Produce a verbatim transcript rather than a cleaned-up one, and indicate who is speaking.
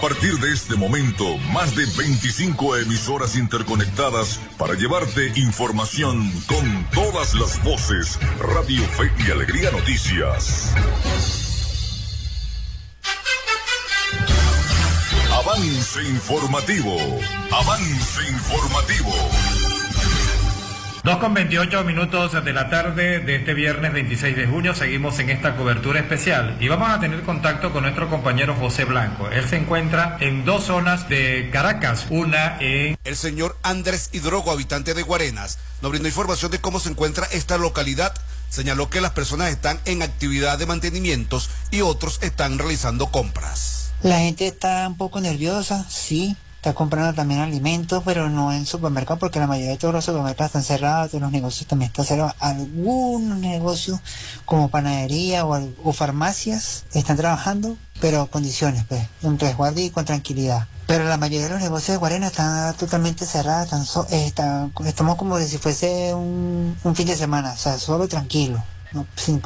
Speaker 1: partir de este momento, más de veinticinco emisoras interconectadas para llevarte información con todas las voces. Radio Fe y Alegría Noticias. Avance informativo. Avance informativo.
Speaker 2: dos con veintiocho minutos de la tarde de este viernes veintiséis de junio. Seguimos en esta cobertura especial y vamos a tener contacto con nuestro compañero José Blanco. Él se encuentra en dos zonas de Caracas, una en...
Speaker 3: El señor Andrés Hidrogo, habitante de Guarenas, nos brindó información de cómo se encuentra esta localidad. Señaló que las personas están en actividad de mantenimientos y otros están realizando compras.
Speaker 4: La gente está un poco nerviosa, sí. Está comprando también alimentos, pero no en supermercados, porque la mayoría de todos los supermercados están cerrados, todos los negocios también están cerrados. Algunos negocios como panadería o, o farmacias están trabajando, pero condiciones, pues, en resguardo y con tranquilidad. Pero la mayoría de los negocios de Guarena están totalmente cerrados, están so, están, estamos como si fuese un, un fin de semana, o sea, solo tranquilo, ¿no? Sin